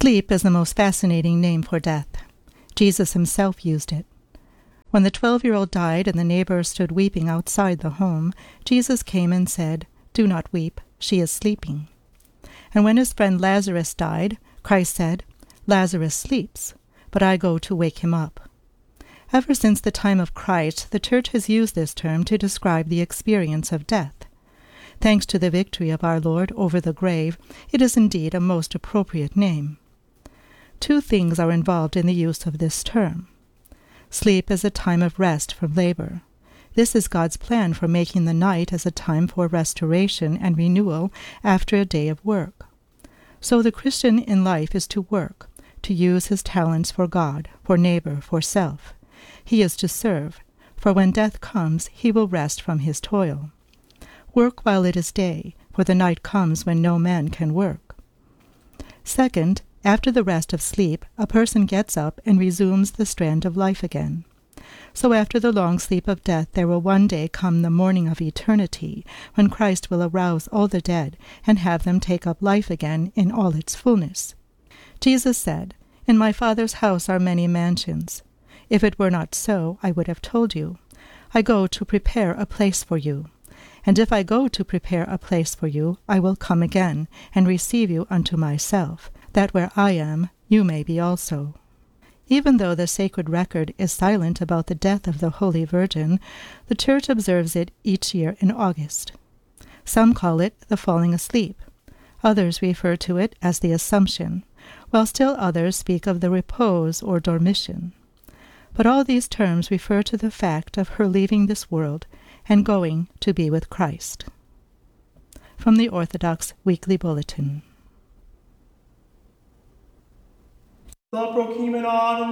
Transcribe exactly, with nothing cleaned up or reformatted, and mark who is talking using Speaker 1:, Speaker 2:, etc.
Speaker 1: Sleep is the most fascinating name for death. Jesus himself used it. When the twelve-year-old died and the neighbors stood weeping outside the home, Jesus came and said, "Do not weep, she is sleeping." And when his friend Lazarus died, Christ said, "Lazarus sleeps, but I go to wake him up." Ever since the time of Christ, the Church has used this term to describe the experience of death. Thanks to the victory of our Lord over the grave, it is indeed a most appropriate name. Two things are involved in the use of this term. Sleep is a time of rest from labor. This is God's plan for making the night as a time for restoration and renewal after a day of work. So the Christian in life is to work, to use his talents for God, for neighbor, for self. He is to serve, for when death comes, he will rest from his toil. Work while it is day, for the night comes when no man can work. Second, after the rest of sleep, a person gets up and resumes the strand of life again. So after the long sleep of death, there will one day come the morning of eternity, when Christ will arouse all the dead and have them take up life again in all its fullness. Jesus said, "In my Father's house are many mansions. If it were not so, I would have told you. I go to prepare a place for you. And if I go to prepare a place for you, I will come again, and receive you unto myself, that where I am, you may be also." Even though the sacred record is silent about the death of the Holy Virgin, the Church observes it each year in August. Some call it the falling asleep. Others refer to it as the Assumption, while still others speak of the repose or dormition. But all these terms refer to the fact of her leaving this world and going to be with Christ. From the Orthodox Weekly Bulletin.
Speaker 2: The Prokimenon